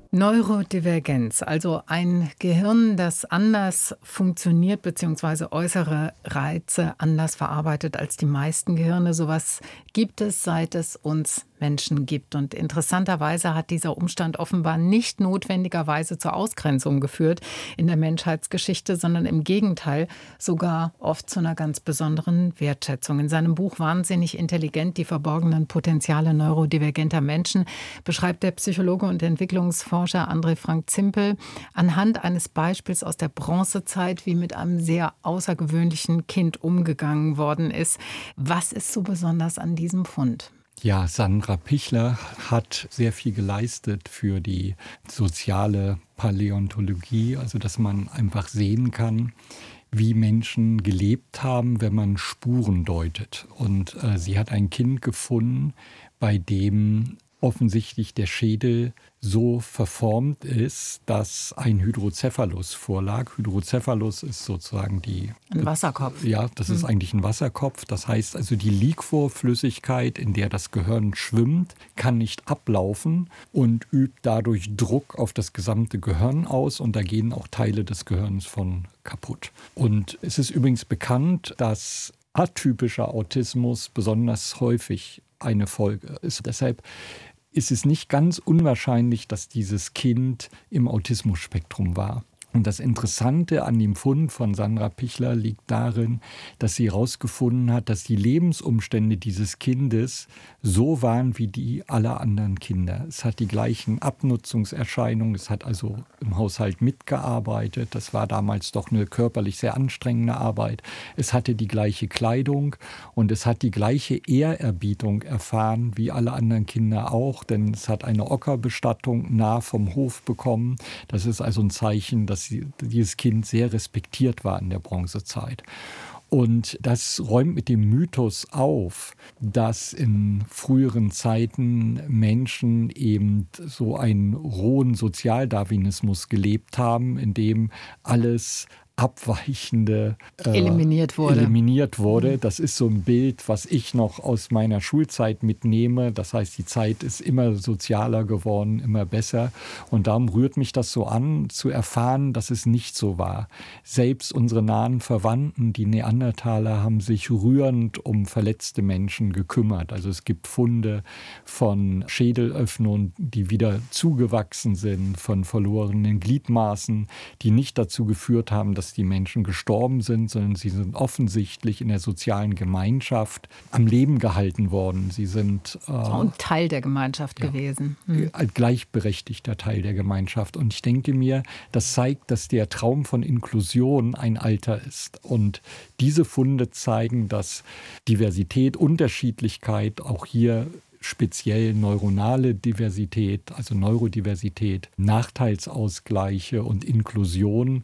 Neurodivergenz, also ein Gehirn, das anders funktioniert bzw. äußere Reize anders verarbeitet als die meisten Gehirne. Sowas gibt es, seit es uns Menschen gibt. Und interessanterweise hat dieser Umstand offenbar nicht notwendigerweise zur Ausgrenzung geführt in der Menschheitsgeschichte, sondern im Gegenteil sogar oft zu einer ganz besonderen Wertschätzung. In seinem Buch Wahnsinnig intelligent, die verborgenen Potenziale neurodivergenter Menschen beschreibt der Psychologe und Entwicklungsforscher André Frank Zimpel anhand eines Beispiels aus der Bronzezeit, wie mit einem sehr außergewöhnlichen Kind umgegangen worden ist. Was ist so besonders an diesem Fund? Ja, Sandra Pichler hat sehr viel geleistet für die soziale Paläontologie, also dass man einfach sehen kann, wie Menschen gelebt haben, wenn man Spuren deutet. Und sie hat ein Kind gefunden, bei dem offensichtlich der Schädel so verformt ist, dass ein Hydrocephalus vorlag. Hydrocephalus ist sozusagen ein Wasserkopf. Ja, das ist eigentlich ein Wasserkopf. Das heißt also, die Liquorflüssigkeit, in der das Gehirn schwimmt, kann nicht ablaufen und übt dadurch Druck auf das gesamte Gehirn aus. Und da gehen auch Teile des Gehirns von kaputt. Und es ist übrigens bekannt, dass atypischer Autismus besonders häufig eine Folge ist. Deshalb ist es nicht ganz unwahrscheinlich, dass dieses Kind im Autismusspektrum war. Und das Interessante an dem Fund von Sandra Pichler liegt darin, dass sie herausgefunden hat, dass die Lebensumstände dieses Kindes so waren wie die aller anderen Kinder. Es hat die gleichen Abnutzungserscheinungen, es hat also im Haushalt mitgearbeitet. Das war damals doch eine körperlich sehr anstrengende Arbeit. Es hatte die gleiche Kleidung und es hat die gleiche Ehrerbietung erfahren wie alle anderen Kinder auch, denn es hat eine Ockerbestattung nah vom Hof bekommen. Das ist also ein Zeichen, dass dieses Kind sehr respektiert war in der Bronzezeit. Und das räumt mit dem Mythos auf, dass in früheren Zeiten Menschen eben so einen rohen Sozialdarwinismus gelebt haben, in dem alles Abweichende eliminiert wurde. Das ist so ein Bild, was ich noch aus meiner Schulzeit mitnehme. Das heißt, die Zeit ist immer sozialer geworden, immer besser. Und darum rührt mich das so an, zu erfahren, dass es nicht so war. Selbst unsere nahen Verwandten, die Neandertaler, haben sich rührend um verletzte Menschen gekümmert. Also es gibt Funde von Schädelöffnungen, die wieder zugewachsen sind, von verlorenen Gliedmaßen, die nicht dazu geführt haben, dass die Menschen gestorben sind, sondern sie sind offensichtlich in der sozialen Gemeinschaft am Leben gehalten worden. Sie sind und Teil der Gemeinschaft gewesen. Ein gleichberechtigter Teil der Gemeinschaft. Und ich denke mir, das zeigt, dass der Traum von Inklusion ein Alter ist. Und diese Funde zeigen, dass Diversität, Unterschiedlichkeit, auch hier speziell neuronale Diversität, also Neurodiversität, Nachteilsausgleiche und Inklusion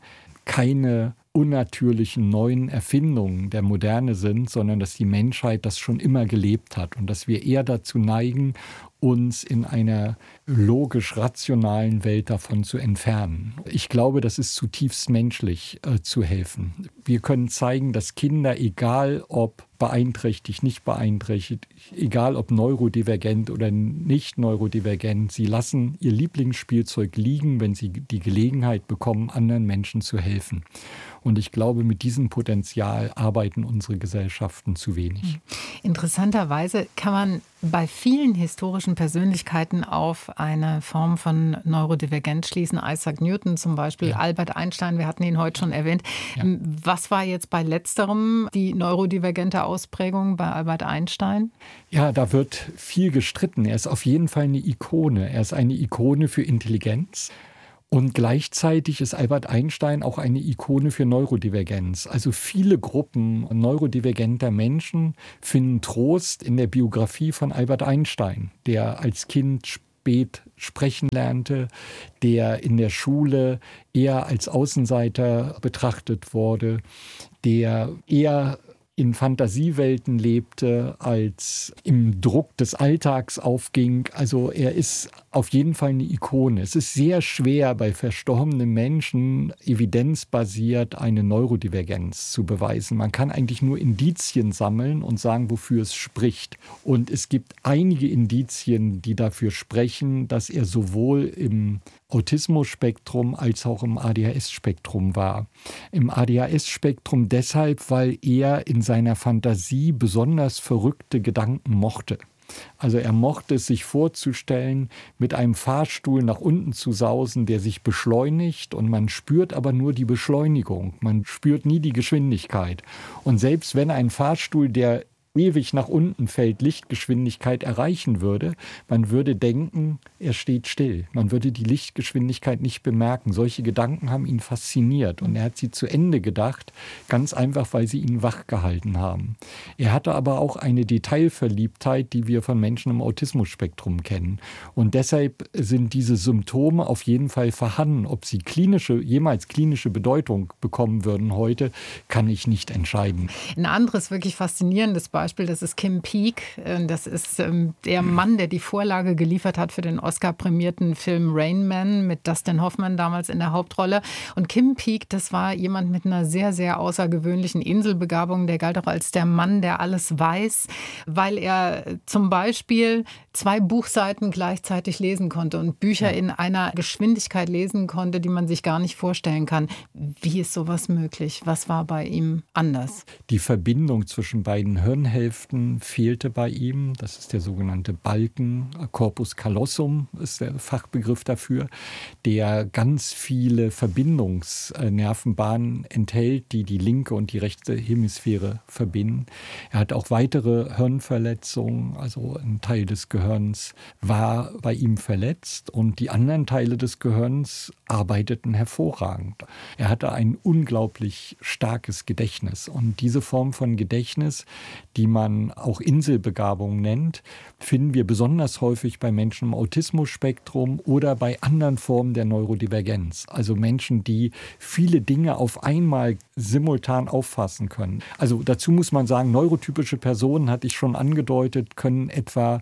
keine unnatürlichen neuen Erfindungen der Moderne sind, sondern dass die Menschheit das schon immer gelebt hat und dass wir eher dazu neigen, uns in einer logisch-rationalen Welt davon zu entfernen. Ich glaube, das ist zutiefst menschlich, zu helfen. Wir können zeigen, dass Kinder, egal ob beeinträchtigt, nicht beeinträchtigt, egal ob neurodivergent oder nicht neurodivergent, sie lassen ihr Lieblingsspielzeug liegen, wenn sie die Gelegenheit bekommen, anderen Menschen zu helfen. Und ich glaube, mit diesem Potenzial arbeiten unsere Gesellschaften zu wenig. Interessanterweise kann man bei vielen historischen Persönlichkeiten auf eine Form von Neurodivergenz schließen. Isaac Newton zum Beispiel, ja. Albert Einstein, wir hatten ihn heute schon erwähnt. Ja. Was war jetzt bei letzterem die neurodivergente Ausprägung bei Albert Einstein? Ja, da wird viel gestritten. Er ist auf jeden Fall eine Ikone. Er ist eine Ikone für Intelligenz. Und gleichzeitig ist Albert Einstein auch eine Ikone für Neurodivergenz. Also viele Gruppen neurodivergenter Menschen finden Trost in der Biografie von Albert Einstein, der als Kind spät sprechen lernte, der in der Schule eher als Außenseiter betrachtet wurde, der eher in Fantasiewelten lebte, als im Druck des Alltags aufging. Also er ist auf jeden Fall eine Ikone. Es ist sehr schwer, bei verstorbenen Menschen evidenzbasiert eine Neurodivergenz zu beweisen. Man kann eigentlich nur Indizien sammeln und sagen, wofür es spricht. Und es gibt einige Indizien, die dafür sprechen, dass er sowohl im Autismus-Spektrum als auch im ADHS-Spektrum war. Im ADHS-Spektrum deshalb, weil er in seiner Fantasie besonders verrückte Gedanken mochte. Also er mochte es sich vorzustellen, mit einem Fahrstuhl nach unten zu sausen, der sich beschleunigt und man spürt aber nur die Beschleunigung. Man spürt nie die Geschwindigkeit. Und selbst wenn ein Fahrstuhl, der ewig nach unten fällt, Lichtgeschwindigkeit erreichen würde, man würde denken, er steht still. Man würde die Lichtgeschwindigkeit nicht bemerken. Solche Gedanken haben ihn fasziniert und er hat sie zu Ende gedacht, ganz einfach, weil sie ihn wachgehalten haben. Er hatte aber auch eine Detailverliebtheit, die wir von Menschen im Autismus-Spektrum kennen. Und deshalb sind diese Symptome auf jeden Fall vorhanden. Ob sie jemals klinische Bedeutung bekommen würden heute, kann ich nicht entscheiden. Ein anderes wirklich faszinierendes Beispiel, das ist Kim Peek. Das ist der Mann, der die Vorlage geliefert hat für den Oscar-prämierten Film Rain Man mit Dustin Hoffman damals in der Hauptrolle. Und Kim Peek, das war jemand mit einer sehr, sehr außergewöhnlichen Inselbegabung. Der galt auch als der Mann, der alles weiß, weil er zum Beispiel 2 Buchseiten gleichzeitig lesen konnte und Bücher in einer Geschwindigkeit lesen konnte, die man sich gar nicht vorstellen kann. Wie ist sowas möglich? Was war bei ihm anders? Die Verbindung zwischen beiden Hirnhälften fehlte bei ihm. Das ist der sogenannte Balken, Corpus callosum ist der Fachbegriff dafür, der ganz viele Verbindungsnervenbahnen enthält, die die linke und die rechte Hemisphäre verbinden. Er hat auch weitere Hirnverletzungen, also ein Teil des Gehirns war bei ihm verletzt und die anderen Teile des Gehirns arbeiteten hervorragend. Er hatte ein unglaublich starkes Gedächtnis und diese Form von Gedächtnis, die man auch Inselbegabung nennt, finden wir besonders häufig bei Menschen im Autismus-Spektrum oder bei anderen Formen der Neurodivergenz. Also Menschen, die viele Dinge auf einmal simultan auffassen können. Also dazu muss man sagen, neurotypische Personen, hatte ich schon angedeutet, können etwa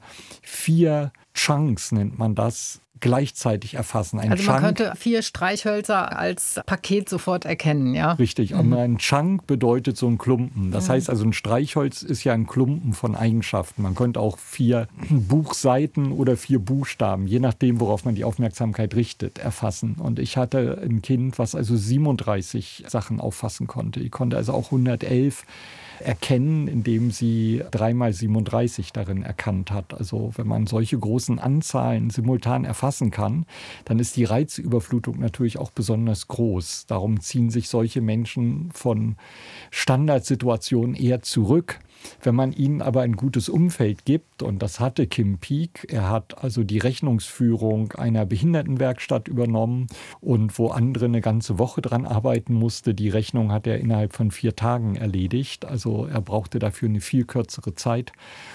4 Chunks, nennt man das, gleichzeitig erfassen. Also man könnte 4 Streichhölzer als Paket sofort erkennen, ja? Richtig, aber ein Chunk bedeutet so ein Klumpen. Das heißt also, ein Streichholz ist ja ein Klumpen von Eigenschaften. Man könnte auch 4 Buchseiten oder 4 Buchstaben, je nachdem, worauf man die Aufmerksamkeit richtet, erfassen. Und ich hatte ein Kind, was also 37 Sachen auffassen konnte. Ich konnte also auch 111 erkennen, indem sie 3 mal 37 darin erkannt hat. Also wenn man solche großen Anzahlen simultan erfassen kann, dann ist die Reizüberflutung natürlich auch besonders groß. Darum ziehen sich solche Menschen von Standardsituationen eher zurück. Wenn man ihnen aber ein gutes Umfeld gibt, und das hatte Kim Peek, er hat also die Rechnungsführung einer Behindertenwerkstatt übernommen und wo andere eine ganze Woche dran arbeiten musste, die Rechnung hat er innerhalb von 4 Tagen erledigt. Also er brauchte dafür eine viel kürzere Zeit.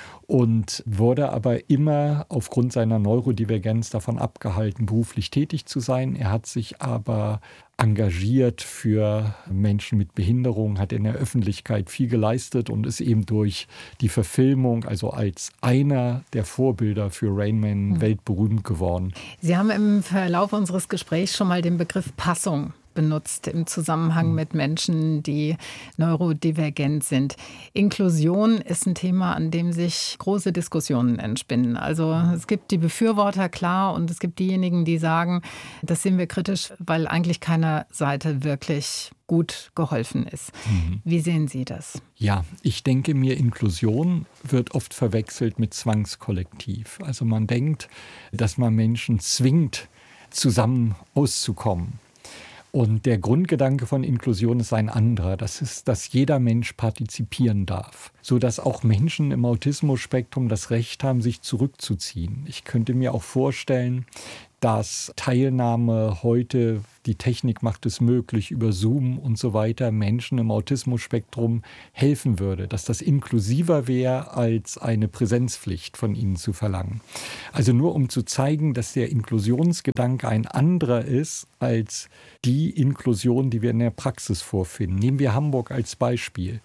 Und wurde aber immer aufgrund seiner Neurodivergenz davon abgehalten, beruflich tätig zu sein. Er hat sich aber engagiert für Menschen mit Behinderung, hat in der Öffentlichkeit viel geleistet und ist eben durch die Verfilmung, also als einer der Vorbilder für Rain Man, weltberühmt geworden. Sie haben im Verlauf unseres Gesprächs schon mal den Begriff Passung benutzt im Zusammenhang mit Menschen, die neurodivergent sind. Inklusion ist ein Thema, an dem sich große Diskussionen entspinnen. Also es gibt die Befürworter, klar, und es gibt diejenigen, die sagen, das sehen wir kritisch, weil eigentlich keiner Seite wirklich gut geholfen ist. Wie sehen Sie das? Ja, ich denke mir, Inklusion wird oft verwechselt mit Zwangskollektiv. Also man denkt, dass man Menschen zwingt, zusammen auszukommen. Und der Grundgedanke von Inklusion ist ein anderer. Das ist, dass jeder Mensch partizipieren darf, sodass auch Menschen im Autismus-Spektrum das Recht haben, sich zurückzuziehen. Ich könnte mir auch vorstellen, dass Teilnahme heute die Technik macht es möglich, über Zoom und so weiter Menschen im Autismus-Spektrum helfen würde, dass das inklusiver wäre, als eine Präsenzpflicht von ihnen zu verlangen. Also nur um zu zeigen, dass der Inklusionsgedanke ein anderer ist als die Inklusion, die wir in der Praxis vorfinden. Nehmen wir Hamburg als Beispiel.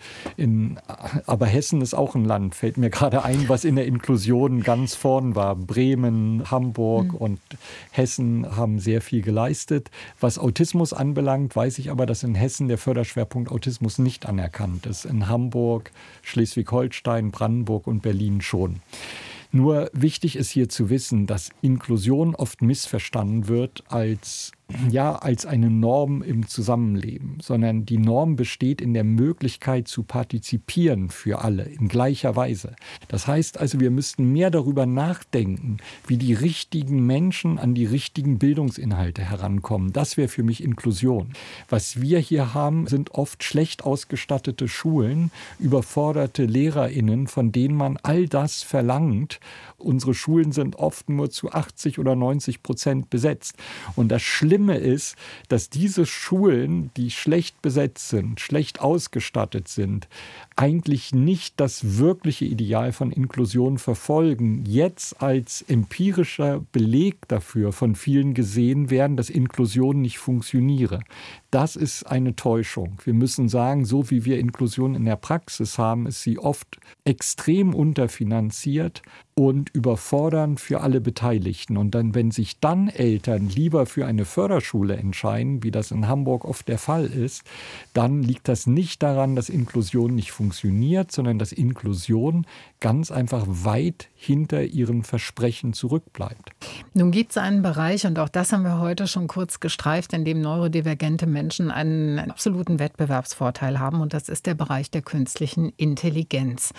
Aber Hessen ist auch ein Land, fällt mir gerade ein, was in der Inklusion ganz vorn war. Bremen, Hamburg und Hessen haben sehr viel geleistet. Was Autismus anbelangt, weiß ich aber, dass in Hessen der Förderschwerpunkt Autismus nicht anerkannt ist. In Hamburg, Schleswig-Holstein, Brandenburg und Berlin schon. Nur wichtig ist hier zu wissen, dass Inklusion oft missverstanden wird als eine Norm im Zusammenleben, sondern die Norm besteht in der Möglichkeit zu partizipieren für alle in gleicher Weise. Das heißt also, wir müssten mehr darüber nachdenken, wie die richtigen Menschen an die richtigen Bildungsinhalte herankommen. Das wäre für mich Inklusion. Was wir hier haben, sind oft schlecht ausgestattete Schulen, überforderte LehrerInnen, von denen man all das verlangt. Unsere Schulen sind oft nur zu 80 oder 90% besetzt. Und das Schlimme ist, dass diese Schulen, die schlecht besetzt sind, schlecht ausgestattet sind, eigentlich nicht das wirkliche Ideal von Inklusion verfolgen, jetzt als empirischer Beleg dafür von vielen gesehen werden, dass Inklusion nicht funktioniere. Das ist eine Täuschung. Wir müssen sagen, so wie wir Inklusion in der Praxis haben, ist sie oft extrem unterfinanziert und überfordernd für alle Beteiligten. Und dann, wenn sich dann Eltern lieber für eine Förderschule entscheiden, wie das in Hamburg oft der Fall ist, dann liegt das nicht daran, dass Inklusion nicht funktioniert, sondern dass Inklusion ganz einfach weit hinter ihren Versprechen zurückbleibt. Nun gibt es einen Bereich, und auch das haben wir heute schon kurz gestreift, in dem neurodivergente Menschen einen absoluten Wettbewerbsvorteil haben, und das ist der Bereich der künstlichen Intelligenz.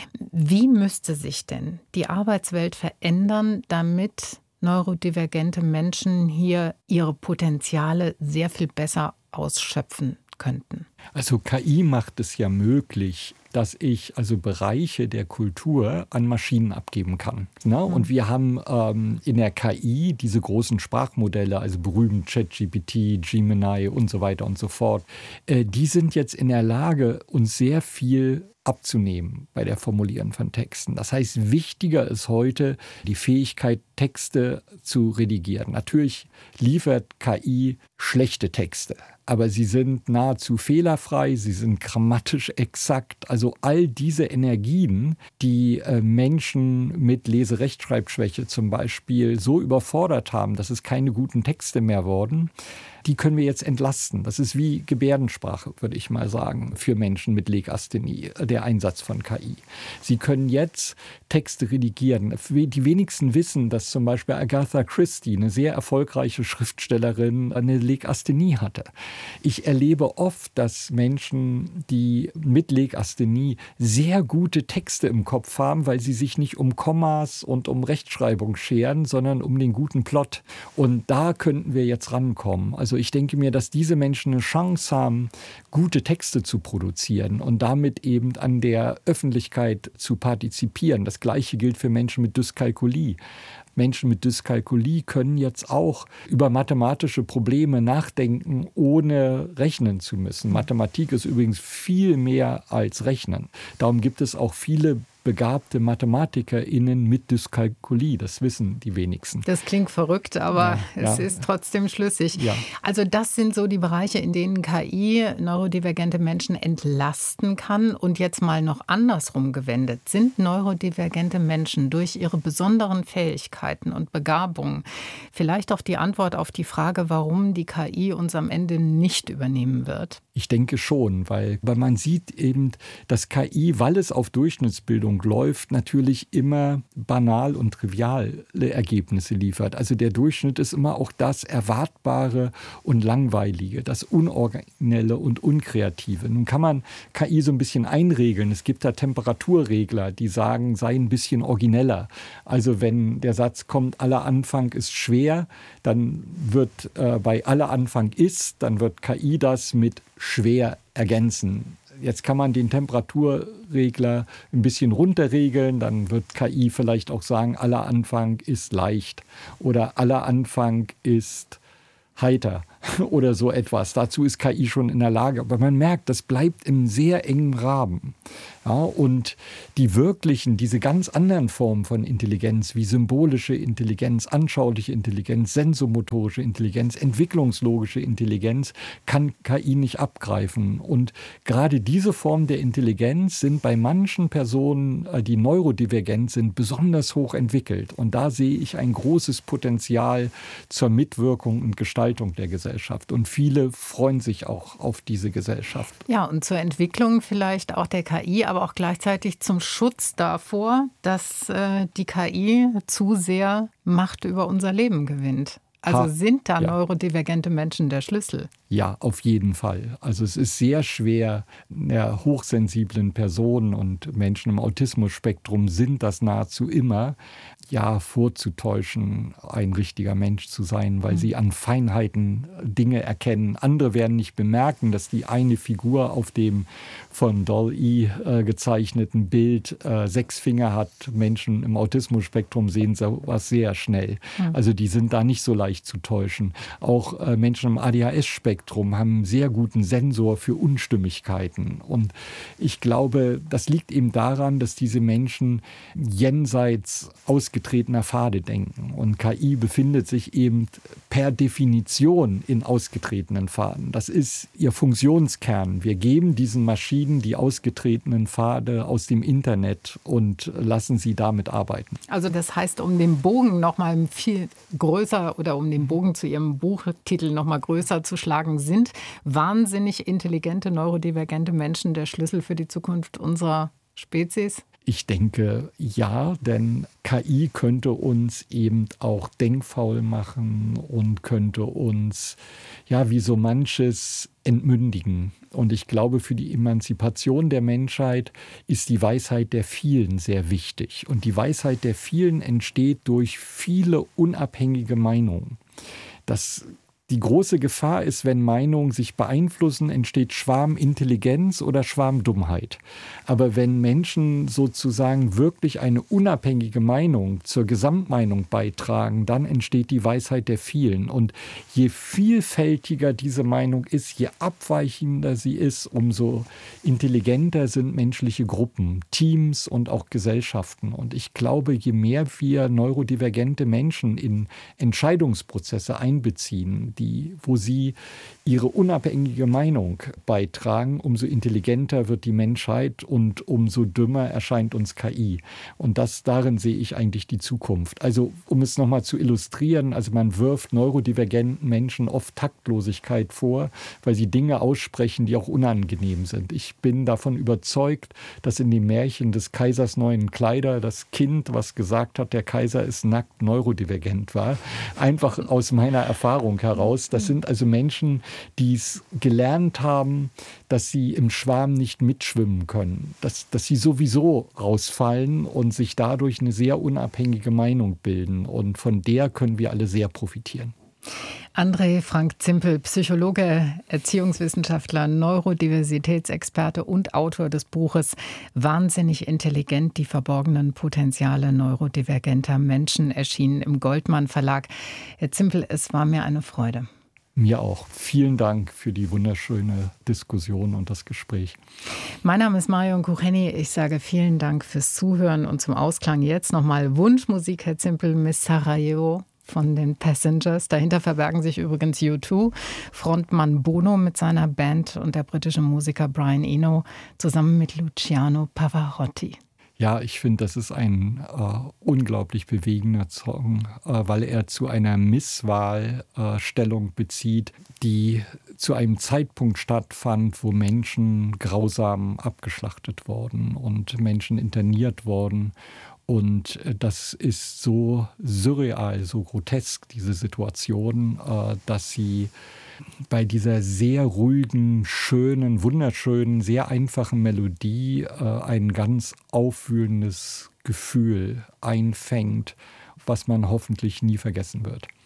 Wie müsste sich denn die Arbeitswelt verändern, damit neurodivergente Menschen hier ihre Potenziale sehr viel besser ausschöpfen könnten? Also KI macht es ja möglich, dass ich also Bereiche der Kultur an Maschinen abgeben kann. Und wir haben in der KI diese großen Sprachmodelle, also berühmt ChatGPT, Gemini und so weiter und so fort. Die sind jetzt in der Lage, uns sehr viel abzunehmen bei der Formulieren von Texten. Das heißt, wichtiger ist heute die Fähigkeit, Texte zu redigieren. Natürlich liefert KI schlechte Texte, aber sie sind nahezu fehlerfrei, sie sind grammatisch exakt. Also all diese Energien, die Menschen mit Leserechtschreibschwäche zum Beispiel so überfordert haben, dass es keine guten Texte mehr wurden, die können wir jetzt entlasten. Das ist wie Gebärdensprache, würde ich mal sagen, für Menschen mit Legasthenie, der Einsatz von KI. Sie können jetzt Texte redigieren. Die wenigsten wissen, dass zum Beispiel Agatha Christie, eine sehr erfolgreiche Schriftstellerin, eine Legasthenie hatte. Ich erlebe oft, dass Menschen, die mit Legasthenie sehr gute Texte im Kopf haben, weil sie sich nicht um Kommas und um Rechtschreibung scheren, sondern um den guten Plot. Und da könnten wir jetzt rankommen. Also ich denke mir, dass diese Menschen eine Chance haben, gute Texte zu produzieren und damit eben an der Öffentlichkeit zu partizipieren. Das Gleiche gilt für Menschen mit Dyskalkulie. Menschen mit Dyskalkulie können jetzt auch über mathematische Probleme nachdenken, ohne rechnen zu müssen. Mathematik ist übrigens viel mehr als Rechnen. Darum gibt es auch viele begabte MathematikerInnen mit Dyskalkulie. Das wissen die wenigsten. Das klingt verrückt, aber es ist trotzdem schlüssig. Ja. Also das sind so die Bereiche, in denen KI neurodivergente Menschen entlasten kann. Und jetzt mal noch andersrum gewendet. Sind neurodivergente Menschen durch ihre besonderen Fähigkeiten und Begabungen vielleicht auch die Antwort auf die Frage, warum die KI uns am Ende nicht übernehmen wird? Ich denke schon, weil man sieht eben, dass KI, weil es auf Durchschnittsbildung läuft, natürlich immer banal und triviale Ergebnisse liefert. Also der Durchschnitt ist immer auch das Erwartbare und Langweilige, das Unoriginelle und Unkreative. Nun kann man KI so ein bisschen einregeln. Es gibt da Temperaturregler, die sagen, sei ein bisschen origineller. Also wenn der Satz kommt, aller Anfang ist schwer, dann wird bei aller Anfang ist, dann wird KI das mit schwer ergänzen. Jetzt kann man den Temperaturregler ein bisschen runterregeln, dann wird KI vielleicht auch sagen, aller Anfang ist leicht oder aller Anfang ist heiter. oder so etwas. Dazu ist KI schon in der Lage. Aber man merkt, das bleibt im sehr engen Rahmen. Ja, und diese ganz anderen Formen von Intelligenz, wie symbolische Intelligenz, anschauliche Intelligenz, sensomotorische Intelligenz, entwicklungslogische Intelligenz, kann KI nicht abgreifen. Und gerade diese Formen der Intelligenz sind bei manchen Personen, die neurodivergent sind, besonders hoch entwickelt. Und da sehe ich ein großes Potenzial zur Mitwirkung und Gestaltung der Gesellschaft. Und viele freuen sich auch auf diese Gesellschaft. Ja, und zur Entwicklung vielleicht auch der KI, aber auch gleichzeitig zum Schutz davor, dass die KI zu sehr Macht über unser Leben gewinnt. Also sind da neurodivergente Menschen der Schlüssel? Ja, auf jeden Fall. Also es ist sehr schwer, hochsensiblen Personen und Menschen im Autismus-Spektrum sind das nahezu immer, vorzutäuschen, ein richtiger Mensch zu sein, weil sie an Feinheiten Dinge erkennen. Andere werden nicht bemerken, dass die eine Figur auf dem von Doll-E gezeichneten Bild 6 Finger hat. Menschen im Autismus-Spektrum sehen sowas sehr schnell. Also die sind da nicht so leicht zu täuschen. Auch Menschen im ADHS-Spektrum haben einen sehr guten Sensor für Unstimmigkeiten. Und ich glaube, das liegt eben daran, dass diese Menschen jenseits ausgetretener Pfade denken. Und KI befindet sich eben per Definition in ausgetretenen Pfaden. Das ist ihr Funktionskern. Wir geben diesen Maschinen die ausgetretenen Pfade aus dem Internet und lassen sie damit arbeiten. Also das heißt, um den Bogen noch mal viel größer oder um den Bogen zu Ihrem Buchtitel noch mal größer zu schlagen, sind wahnsinnig intelligente, neurodivergente Menschen der Schlüssel für die Zukunft unserer Spezies? Ich denke, ja, denn KI könnte uns eben auch denkfaul machen und könnte uns, wie so manches entmündigen. Und ich glaube, für die Emanzipation der Menschheit ist die Weisheit der Vielen sehr wichtig. Und die Weisheit der Vielen entsteht durch viele unabhängige Meinungen. Die große Gefahr ist, wenn Meinungen sich beeinflussen, entsteht Schwarmintelligenz oder Schwarmdummheit. Aber wenn Menschen sozusagen wirklich eine unabhängige Meinung zur Gesamtmeinung beitragen, dann entsteht die Weisheit der Vielen. Und je vielfältiger diese Meinung ist, je abweichender sie ist, umso intelligenter sind menschliche Gruppen, Teams und auch Gesellschaften. Und ich glaube, je mehr wir neurodivergente Menschen in Entscheidungsprozesse einbeziehen, wo sie ihre unabhängige Meinung beitragen, umso intelligenter wird die Menschheit und umso dümmer erscheint uns KI. Und darin sehe ich eigentlich die Zukunft. Also um es nochmal zu illustrieren, also man wirft neurodivergenten Menschen oft Taktlosigkeit vor, weil sie Dinge aussprechen, die auch unangenehm sind. Ich bin davon überzeugt, dass in dem Märchen des Kaisers neuen Kleider das Kind, was gesagt hat, der Kaiser ist nackt, neurodivergent war. Einfach aus meiner Erfahrung heraus. Das sind also Menschen, die es gelernt haben, dass sie im Schwarm nicht mitschwimmen können, dass sie sowieso rausfallen und sich dadurch eine sehr unabhängige Meinung bilden. Und von der können wir alle sehr profitieren. André Frank Zimpel, Psychologe, Erziehungswissenschaftler, Neurodiversitätsexperte und Autor des Buches Wahnsinnig intelligent, die verborgenen Potenziale neurodivergenter Menschen, erschienen im Goldmann Verlag. Herr Zimpel, es war mir eine Freude. Mir auch. Vielen Dank für die wunderschöne Diskussion und das Gespräch. Mein Name ist Marion Kucheni. Ich sage vielen Dank fürs Zuhören und zum Ausklang jetzt nochmal Wunschmusik, Herr Zimpel, Miss Sarajevo von den Passengers. Dahinter verbergen sich übrigens U2, Frontmann Bono mit seiner Band und der britische Musiker Brian Eno zusammen mit Luciano Pavarotti. Ja, ich finde, das ist ein unglaublich bewegender Song, weil er zu einer Misswahl Stellung bezieht, die zu einem Zeitpunkt stattfand, wo Menschen grausam abgeschlachtet wurden und Menschen interniert wurden. Und das ist so surreal, so grotesk, diese Situation, dass sie bei dieser sehr ruhigen, schönen, wunderschönen, sehr einfachen Melodie ein ganz aufwühlendes Gefühl einfängt, was man hoffentlich nie vergessen wird.